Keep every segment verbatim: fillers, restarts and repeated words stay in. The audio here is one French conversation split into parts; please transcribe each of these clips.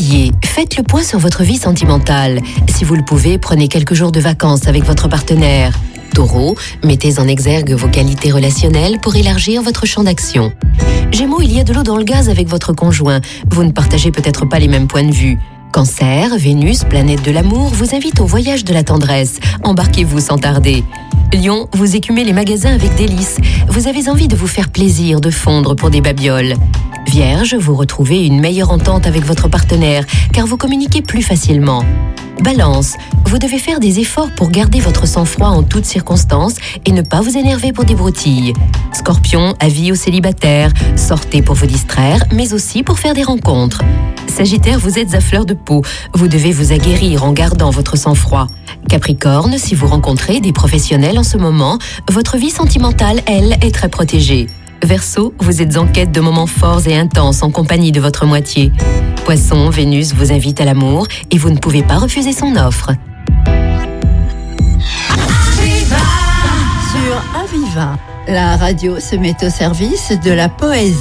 Bélier, faites le point sur votre vie sentimentale. Si vous le pouvez, prenez quelques jours de vacances avec votre partenaire. Taureau, mettez en exergue vos qualités relationnelles pour élargir votre champ d'action. Gémeaux, il y a de l'eau dans le gaz avec votre conjoint. Vous ne partagez peut-être pas les mêmes points de vue. Cancer, Vénus, planète de l'amour, vous invite au voyage de la tendresse. Embarquez-vous sans tarder. Lion, vous écumez les magasins avec délice. Vous avez envie de vous faire plaisir, de fondre pour des babioles. Vierge, vous retrouvez une meilleure entente avec votre partenaire, car vous communiquez plus facilement. Balance, vous devez faire des efforts pour garder votre sang-froid en toutes circonstances et ne pas vous énerver pour des broutilles. Scorpion, avis aux célibataires, sortez pour vous distraire, mais aussi pour faire des rencontres. Sagittaire, vous êtes à fleur de peau, vous devez vous aguerrir en gardant votre sang-froid. Capricorne, si vous rencontrez des professionnels en ce moment, votre vie sentimentale, elle, est très protégée. Verseau, vous êtes en quête de moments forts et intenses en compagnie de votre moitié. Poisson, Vénus vous invite à l'amour et vous ne pouvez pas refuser son offre. Sur Aviva, la radio se met au service de la poésie.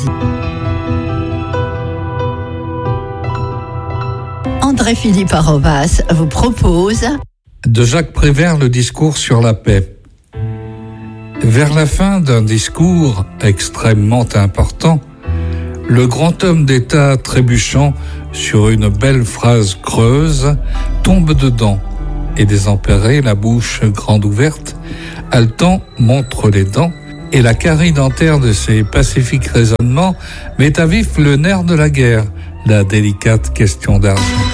André-Philippe Arobas vous propose de Jacques Prévert, le discours sur la paix. Vers la fin d'un discours extrêmement important, le grand homme d'État, trébuchant sur une belle phrase creuse, tombe dedans et, désempéré, la bouche grande ouverte, haletant, montre les dents, et la carie dentaire de ses pacifiques raisonnements met à vif le nerf de la guerre, la délicate question d'argent.